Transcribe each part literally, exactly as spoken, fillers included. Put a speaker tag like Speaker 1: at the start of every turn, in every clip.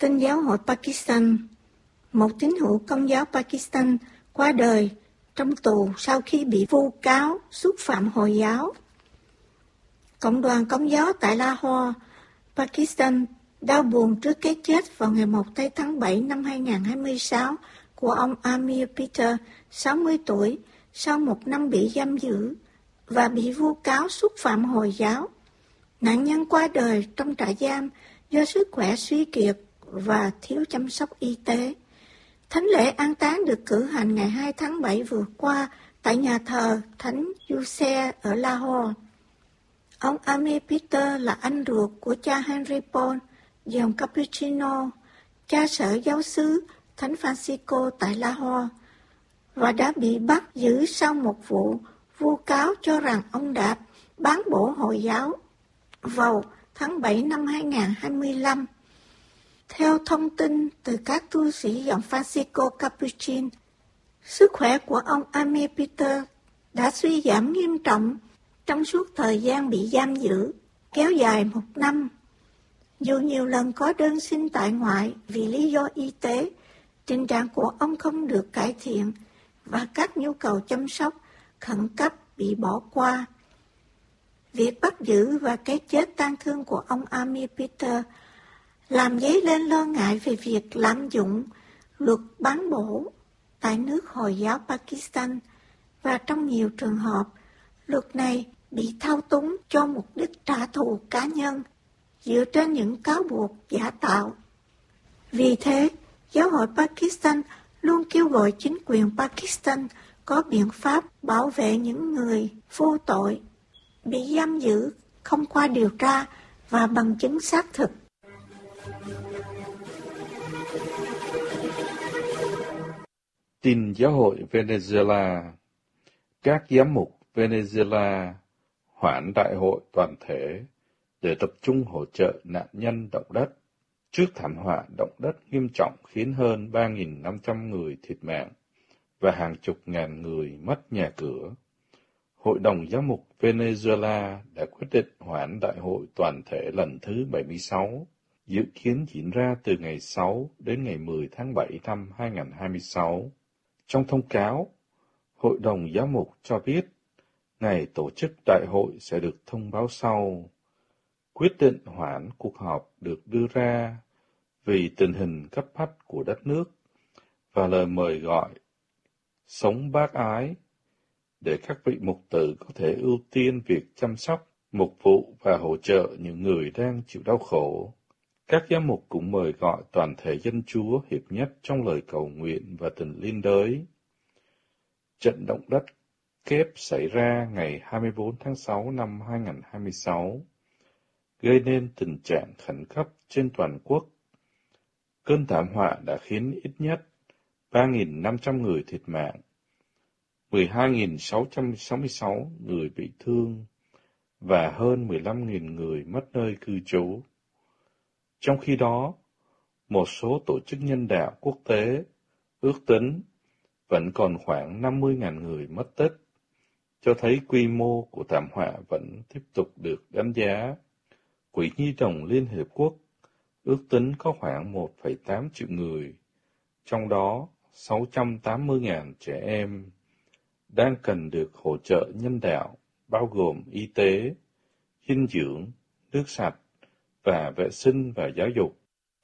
Speaker 1: Tin giáo hội Pakistan. Một tín hữu Công giáo Pakistan qua đời trong tù sau khi bị vu cáo xúc phạm Hồi giáo. Cộng đoàn Công giáo tại Lahore, Pakistan đau buồn trước cái chết vào ngày một tháng bảy năm hai nghìn không trăm hai mươi sáu của ông Amir Peter, sáu mươi tuổi, sau một năm bị giam giữ và bị vu cáo xúc phạm Hồi giáo. Nạn nhân qua đời trong trại giam do sức khỏe suy kiệt và thiếu chăm sóc y tế. Thánh lễ an táng được cử hành ngày hai tháng bảy vừa qua tại nhà thờ Thánh Giuse ở Lahore. Ông Amir Peter là anh ruột của cha Henry Paul, dòng Cappuccino, cha sở giáo xứ Thánh Francisco tại Lahore, và đã bị bắt giữ sau một vụ vu cáo cho rằng ông đã bán bổ Hồi giáo vào tháng bảy năm hai nghìn không trăm hai mươi lăm. Theo thông tin từ các tu sĩ dòng Francisco Capuchin, sức khỏe của ông Amir Peter đã suy giảm nghiêm trọng trong suốt thời gian bị giam giữ, kéo dài một năm. Dù nhiều lần có đơn xin tại ngoại vì lý do y tế, tình trạng của ông không được cải thiện và các nhu cầu chăm sóc khẩn cấp bị bỏ qua. Việc bắt giữ và cái chết tang thương của ông Amir Peter làm dấy lên lo ngại về việc lạm dụng luật bán bổ tại nước Hồi giáo Pakistan, và trong nhiều trường hợp, luật này bị thao túng cho mục đích trả thù cá nhân dựa trên những cáo buộc giả tạo. Vì thế, giáo hội Pakistan luôn kêu gọi chính quyền Pakistan có biện pháp bảo vệ những người vô tội bị giam giữ không qua điều tra và bằng chứng xác thực.
Speaker 2: Tin giáo hội Venezuela. Các giám mục Venezuela hoãn đại hội toàn thể để tập trung hỗ trợ nạn nhân động đất trước thảm họa động đất nghiêm trọng khiến hơn ba nghìn năm trăm người thiệt mạng và hàng chục ngàn người mất nhà cửa. Hội đồng giám mục Venezuela đã quyết định hoãn đại hội toàn thể lần thứ bảy mươi sáu, dự kiến diễn ra từ ngày sáu đến ngày mười tháng bảy năm hai nghìn không trăm hai mươi sáu. Trong thông cáo, Hội đồng giám mục cho biết ngày tổ chức đại hội sẽ được thông báo sau. Quyết định hoãn cuộc họp được đưa ra vì tình hình cấp bách của đất nước và lời mời gọi sống bác ái để các vị mục tử có thể ưu tiên việc chăm sóc, mục vụ và hỗ trợ những người đang chịu đau khổ. Các giám mục cũng mời gọi toàn thể dân Chúa hiệp nhất trong lời cầu nguyện và tình liên đới. Trận động đất kép xảy ra ngày hai mươi tư tháng sáu năm hai nghìn không trăm hai mươi sáu, gây nên tình trạng khẩn cấp trên toàn quốc. Cơn thảm họa đã khiến ít nhất ba nghìn năm trăm người thiệt mạng, mười hai nghìn sáu trăm sáu mươi sáu người bị thương và hơn mười lăm nghìn người mất nơi cư trú. Trong khi đó, một số tổ chức nhân đạo quốc tế ước tính vẫn còn khoảng năm mươi nghìn người mất tích, cho thấy quy mô của thảm họa vẫn tiếp tục được đánh giá. Quỹ Nhi đồng Liên Hiệp Quốc ước tính có khoảng một phẩy tám triệu người, trong đó sáu trăm tám mươi nghìn trẻ em, đang cần được hỗ trợ nhân đạo, bao gồm y tế, dinh dưỡng, nước sạch và vệ sinh và giáo dục.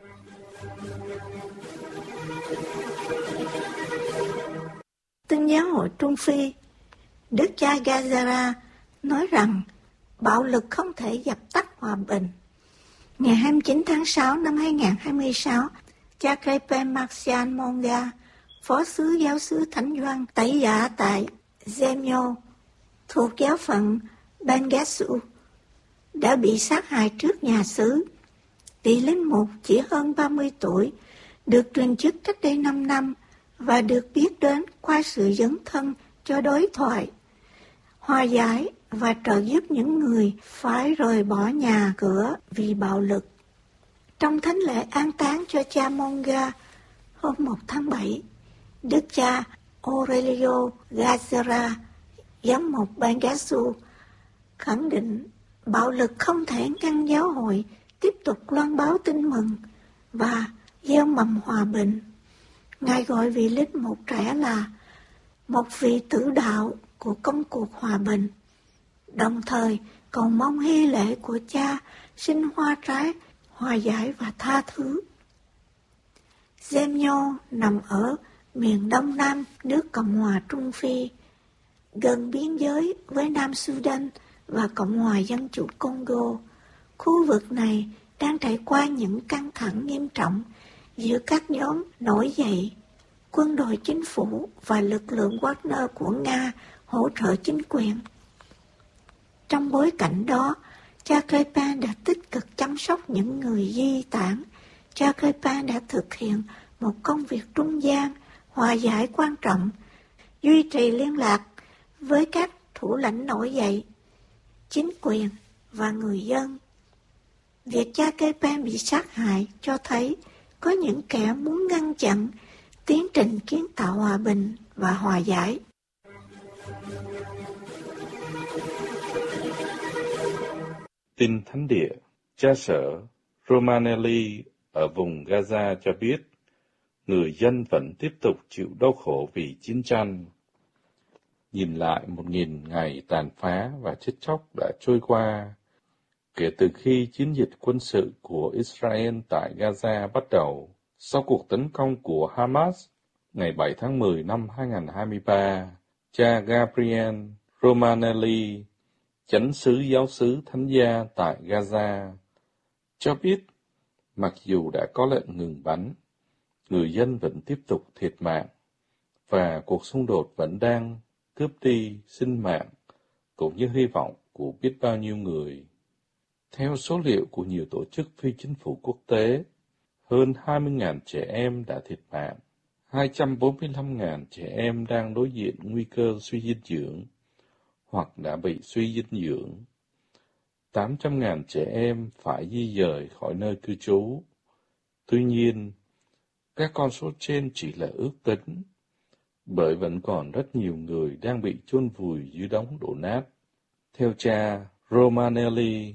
Speaker 1: Tin giáo hội Trung Phi, Đức cha Gazara nói rằng bạo lực không thể dập tắt hòa bình. Ngày hai mươi chín tháng sáu năm hai nghìn không trăm hai mươi sáu, cha Crepe Marcial Monga, phó sứ giáo xứ Thánh Doan Tẩy Giả tại Zemio, thuộc giáo phận Bengasu, đã bị sát hại trước nhà xứ. Vị linh mục chỉ hơn ba mươi tuổi, được truyền chức cách đây năm năm và được biết đến qua sự dấn thân cho đối thoại, hòa giải và trợ giúp những người phải rời bỏ nhà cửa vì bạo lực. Trong thánh lễ an táng cho cha Monga hôm một tháng bảy, Đức cha Aurelio Gazara, giám mục Bengasu, khẳng định bạo lực không thể ngăn giáo hội tiếp tục loan báo tin mừng và gieo mầm hòa bình. Ngài gọi vị linh mục trẻ là một vị tử đạo của công cuộc hòa bình, đồng thời cầu mong hy lễ của Cha sinh hoa trái, hòa giải và tha thứ. Gemio nằm ở miền đông nam nước Cộng hòa Trung Phi, gần biên giới với Nam Sudan và Cộng hòa Dân chủ Congo. Khu vực này đang trải qua những căng thẳng nghiêm trọng giữa các nhóm nổi dậy, quân đội chính phủ và lực lượng Wagner của Nga hỗ trợ chính quyền. Trong bối cảnh đó, cha Crépin đã tích cực chăm sóc những người di tản. Cha Crépin đã thực hiện một công việc trung gian, hòa giải quan trọng, duy trì liên lạc với các thủ lãnh nổi dậy, chính quyền và người dân. Việc cha Crépin bị sát hại cho thấy có những kẻ muốn ngăn chặn tiến trình kiến tạo hòa bình và hòa giải.
Speaker 2: Tin Thánh Địa, cha sở Romanelli ở vùng Gaza cho biết, người dân vẫn tiếp tục chịu đau khổ vì chiến tranh. Nhìn lại một nghìn ngày tàn phá và chết chóc đã trôi qua, kể từ khi chiến dịch quân sự của Israel tại Gaza bắt đầu, sau cuộc tấn công của Hamas ngày bảy tháng mười năm hai nghìn không trăm hai mươi ba, cha Gabriel Romanelli, chánh xứ giáo xứ Thánh gia tại Gaza, cho biết mặc dù đã có lệnh ngừng bắn, người dân vẫn tiếp tục thiệt mạng, và cuộc xung đột vẫn đang cướp đi sinh mạng cũng như hy vọng của biết bao nhiêu người. Theo số liệu của nhiều tổ chức phi chính phủ quốc tế, hơn hai mươi nghìn trẻ em đã thiệt mạng, hai trăm bốn mươi lăm nghìn trẻ em đang đối diện nguy cơ suy dinh dưỡng hoặc đã bị suy dinh dưỡng, tám trăm nghìn trẻ em phải di dời khỏi nơi cư trú. Tuy nhiên, các con số trên chỉ là ước tính, bởi vẫn còn rất nhiều người đang bị chôn vùi dưới đống đổ nát. Theo cha Romanelli,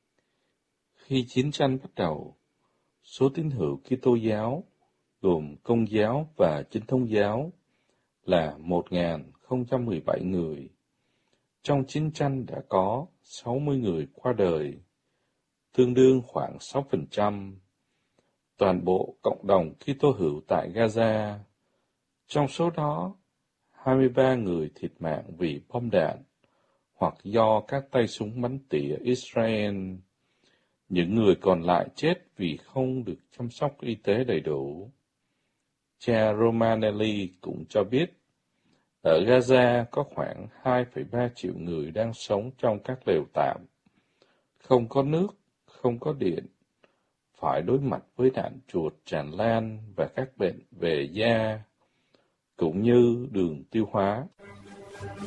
Speaker 2: khi chiến tranh bắt đầu, số tín hữu Kitô giáo, gồm Công giáo và Chính thống giáo, là một nghìn không trăm mười bảy người. Trong chiến tranh đã có sáu mươi người qua đời, tương đương khoảng sáu phần trăm. Toàn bộ cộng đồng Kitô hữu tại Gaza. Trong số đó, hai mươi ba người thiệt mạng vì bom đạn hoặc do các tay súng bắn tỉa Israel. Những người còn lại chết vì không được chăm sóc y tế đầy đủ. Cha Romanelli cũng cho biết, ở Gaza có khoảng hai phẩy ba triệu người đang sống trong các lều tạm, không có nước, không có điện, phải đối mặt với đạn chuột tràn lan và các bệnh về da, cũng như đường tiêu hóa.